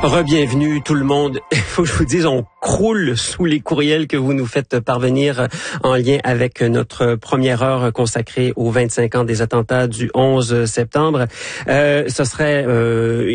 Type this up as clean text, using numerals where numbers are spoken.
Rebienvenue tout le monde. Il faut que je vous dise, on croule sous les courriels que vous nous faites parvenir en lien avec notre première heure consacrée aux 25 ans des attentats du 11 septembre. Ce serait